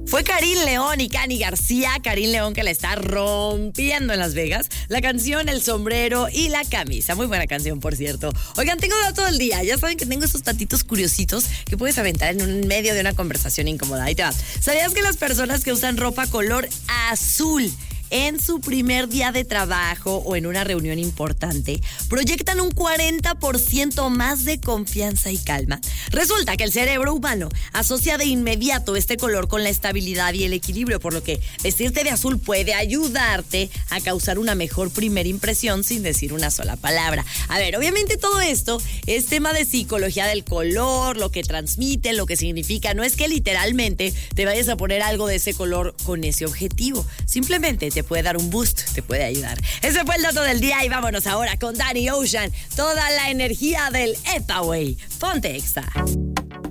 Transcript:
Fue Karin León y Cani García. Karin León, que la está rompiendo en Las Vegas. La canción, el sombrero y la camisa. Muy buena canción, por cierto. Oigan, tengo dato del día. Ya saben que tengo esos datitos curiositos que puedes aventar en un medio de una conversación incómoda. Ahí te va. ¿Sabías que las personas que usan ropa color azul en su primer día de trabajo o en una reunión importante proyectan un 40% más de confianza y calma? Resulta que el cerebro humano asocia de inmediato este color con la estabilidad y el equilibrio, por lo que vestirte de azul puede ayudarte a causar una mejor primera impresión sin decir una sola palabra. A ver, obviamente todo esto es tema de psicología del color, lo que transmite, lo que significa. No es que literalmente te vayas a poner algo de ese color con ese objetivo. Simplemente te puede dar un boost, te puede ayudar. Ese fue el dato del día y vámonos ahora con Danny Ocean. Toda la energía del Ethaway. Ponte Exa.